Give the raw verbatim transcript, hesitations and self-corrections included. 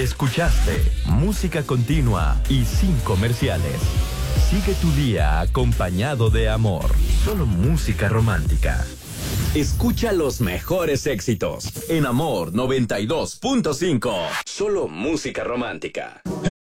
Escuchaste música continua y sin comerciales. Sigue tu día acompañado de amor. Solo música romántica. Escucha los mejores éxitos en Amor noventa y dos punto cinco. Solo música romántica.